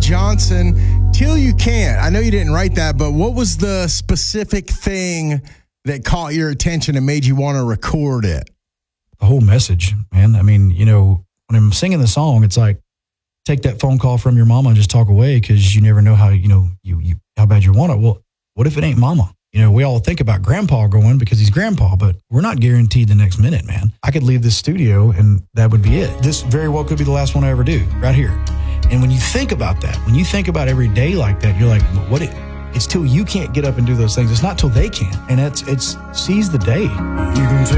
Johnson, Till You Can't. I know you didn't write that, but what was the specific thing that caught your attention and made you want to record it? The whole message, man. I mean, you know, when I'm singing the song, it's like, take that phone call from your mama and just talk away because you never know how, you know, you how bad you want it. Well, what if it ain't mama? You know, we all think about grandpa going because he's grandpa, but we're not guaranteed the next minute, man. I could leave this studio and that would be it. This very well could be the last one I ever do, right here. And when you think about that, when you think about every day like that, you're like, well, it's till you can't get up and do those things. It's not till they can. And it's seize the day. You can